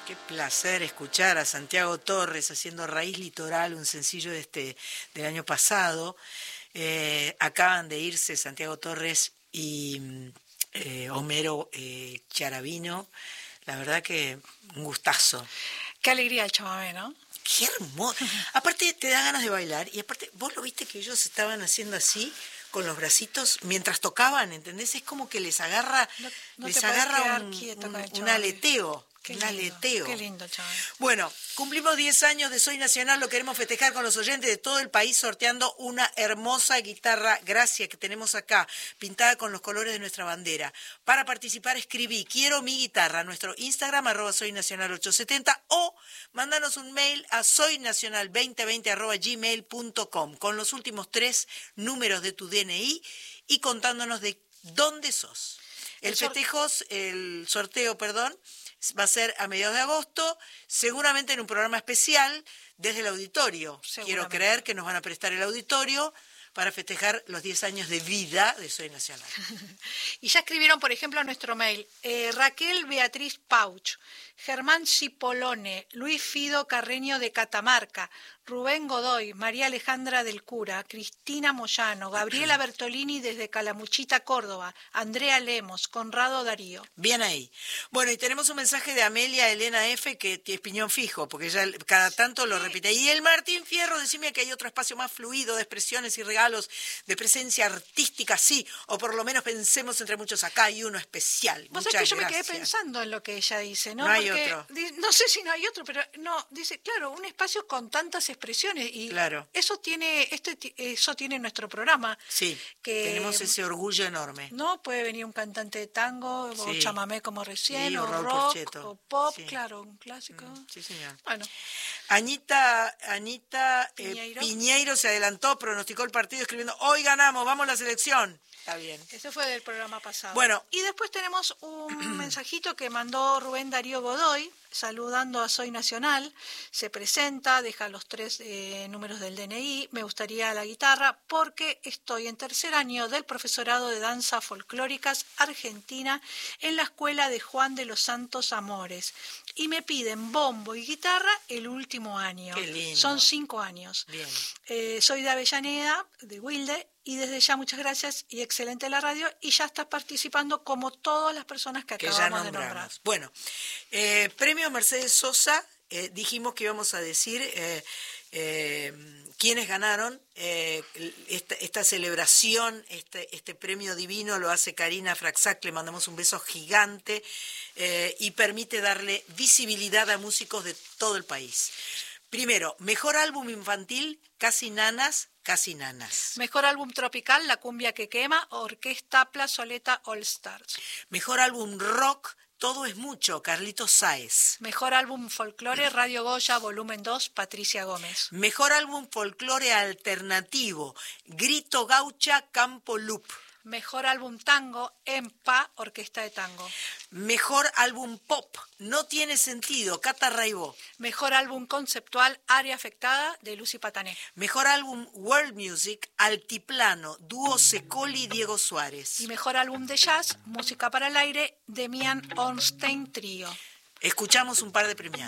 Qué placer escuchar a Santiago Torres haciendo Raíz Litoral, un sencillo del año pasado. Acaban de irse Santiago Torres y Homero Charavino. La verdad que un gustazo. Qué alegría el chamamé, ¿no? Qué hermoso. Aparte te da ganas de bailar y aparte vos lo viste que ellos estaban haciendo así con los bracitos mientras tocaban, ¿entendés? Es como que les agarra, No les te podés agarra quedar un quieto con el un chamamé. aleteo. Qué Un lindo, aleteo. qué lindo, chaval. Bueno, cumplimos 10 años de Soy Nacional, lo queremos festejar con los oyentes de todo el país sorteando una hermosa guitarra Gracia que tenemos acá, pintada con los colores de nuestra bandera. Para participar escribí quiero mi guitarra a nuestro Instagram @soynacional870 o mándanos un mail a soynacional2020@gmail.com con los últimos 3 números de tu DNI y contándonos de dónde sos. El sorteo, va a ser a mediados de agosto, seguramente en un programa especial desde el auditorio. Quiero creer que nos van a prestar el auditorio para festejar los 10 años de vida de Soy Nacional. Y ya escribieron, por ejemplo, a nuestro mail, Raquel Beatriz Pauch, Germán Cipolone, Luis Fido Carreño de Catamarca, Rubén Godoy, María Alejandra del Cura, Cristina Moyano, Gabriela Bertolini desde Calamuchita, Córdoba, Andrea Lemos, Conrado Darío. Bien ahí. Bueno, y tenemos un mensaje de Amelia Elena F. que es piñón fijo, porque ella cada tanto lo repite. Y el Martín Fierro, decime que hay otro espacio más fluido de expresiones y regalos, de presencia artística, sí, o por lo menos pensemos entre muchos acá hay uno especial. Vos Muchas sabés que yo gracias. me quedé pensando en lo que ella dice, ¿no? No hay Porque, otro. No sé si no hay otro, pero no, dice, claro, un espacio con tantas expresiones y claro. eso tiene nuestro programa. Sí, que tenemos ese orgullo enorme. No puede venir un cantante de tango o chamamé como recién, sí, o Raúl rock, Porchetto. o pop, Sí. claro, un clásico. Sí, señor. Bueno. Anita Piñeiro. Piñeiro se adelantó, pronosticó el partido escribiendo, hoy ganamos, vamos a la selección. Está bien. Ese fue del programa pasado. Bueno. Y después tenemos un mensajito que mandó Rubén Darío Godoy, saludando a Soy Nacional. Se presenta, deja los 3 números del DNI. Me gustaría la guitarra porque estoy en tercer año del profesorado de danza folclóricas argentina en la escuela de Juan de los Santos Amores. Y me piden bombo y guitarra el último año. Qué lindo. Son 5 años. Bien. Soy de Avellaneda, de Wilde, y desde ya muchas gracias y excelente la radio. Y ya estás participando como todas las personas que acabamos de nombrar. Bueno, premio Mercedes Sosa, dijimos que íbamos a decir quiénes ganaron esta celebración, este premio divino lo hace Karina Fraxac, le mandamos un beso gigante y permite darle visibilidad a músicos de todo el país. Primero, mejor álbum infantil, Casi Nanas, Casi Nanas. Mejor álbum tropical, La Cumbia que Quema, Orquesta Plazoleta All Stars. Mejor álbum rock, Todo es Mucho, Carlitos Sáez. Mejor álbum folclore, Radio Goya, volumen 2, Patricia Gómez. Mejor álbum folclore alternativo, Grito Gaucha, Campo Loop. Mejor álbum tango, EMPA, Orquesta de Tango. Mejor álbum pop, No Tiene Sentido, Cata Raibó. Mejor álbum conceptual, Área Afectada, de Lucy Patané. Mejor álbum World Music, Altiplano, dúo Secoli y Diego Suárez. Y mejor álbum de jazz, Música para el Aire, Demian Ornstein Trío. Escuchamos un par de premiados.